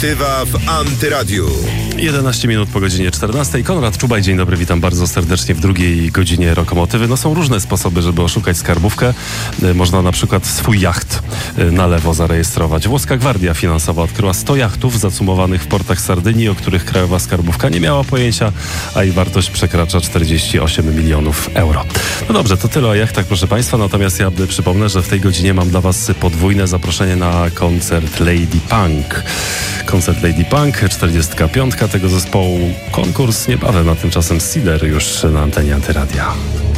Aktywa w Antyradiu. 11 minut po godzinie 14. Konrad Czubaj, dzień dobry, witam bardzo serdecznie w drugiej godzinie Rokomotywy. No są różne sposoby, żeby oszukać skarbówkę. Można na przykład swój jacht na lewo zarejestrować. Włoska Gwardia Finansowa odkryła 100 jachtów zacumowanych w portach Sardynii, o których krajowa skarbówka nie miała pojęcia, a ich wartość przekracza 48 milionów euro. No dobrze, to tyle o jachtach, proszę Państwa. Natomiast ja przypomnę, że w tej godzinie mam dla Was podwójne zaproszenie na koncert Lady Punk. Koncert Lady Punk, 45. tego zespołu. Konkurs niebawem, a tymczasem Seeder już na antenie Antyradia.